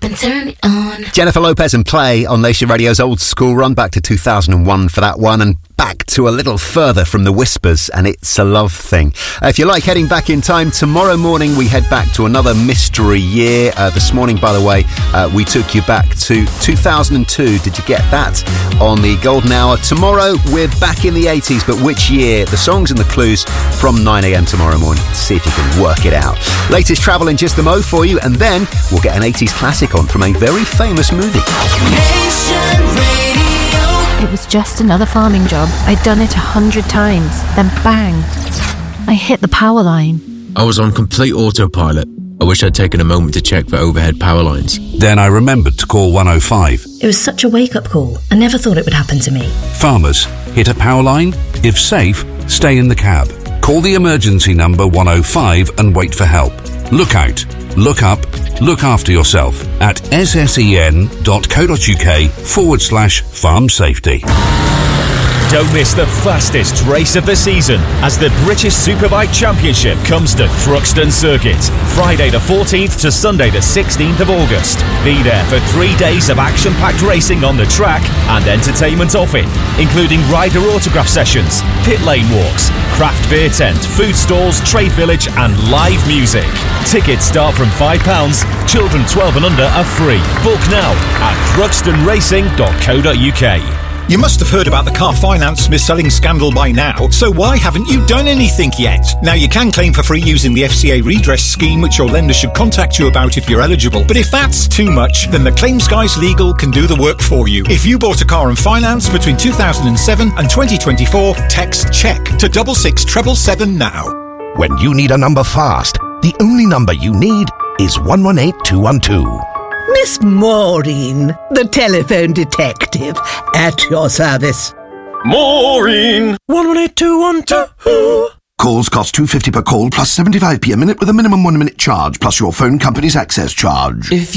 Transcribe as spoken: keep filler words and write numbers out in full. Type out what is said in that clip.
and turn it on. Jennifer Lopez and Play on Nation Radio's Old School Run, back to two thousand one for that one, and back to a little further from the Whispers and It's a Love Thing. Uh, if you like heading back in time, tomorrow morning we head back to another mystery year. Uh, this morning, by the way, uh, we took you back to two thousand two. Did you get that? On the Golden Hour. Tomorrow we're back in the eighties, but which year? The songs and the clues from nine a.m. tomorrow morning to see if you can work it out. Latest travel in just the mo for you, and then we'll get an eighties classic on from a very famous movie. Nation Radio. It was just another farming job. I'd done it a hundred times. Then bang, I hit the power line. I was on complete autopilot. I wish I'd taken a moment to check for overhead power lines. Then I remembered to call one oh five. It was such a wake-up call. I never thought it would happen to me. Farmers, hit a power line? If safe, stay in the cab. Call the emergency number one oh five and wait for help. Look out, look up, look after yourself at ssen.co.uk forward slash farm safety. Don't miss the fastest race of the season as the British Superbike Championship comes to Thruxton Circuit. Friday the fourteenth to Sunday the sixteenth of August. Be there for three days of action-packed racing on the track and entertainment off it, including rider autograph sessions, pit lane walks, craft beer tent, food stalls, trade village and live music. Tickets start from five pounds. Children twelve and under are free. Book now at thruxton racing dot co dot uk. You must have heard about the car finance mis-selling scandal by now, so why haven't you done anything yet? Now, you can claim for free using the F C A redress scheme, which your lender should contact you about if you're eligible. But if that's too much, then the Claims Guys Legal can do the work for you. If you bought a car on finance between two thousand seven and twenty twenty-four, text CHECK to double six seven seven now. When you need a number fast, the only number you need is one one eight two one two. Miss Maureen, the telephone detective, at your service. Maureen! one one eight two one two. Calls cost two pounds fifty per call plus seventy-five p a minute with a minimum one minute charge plus your phone company's access charge. If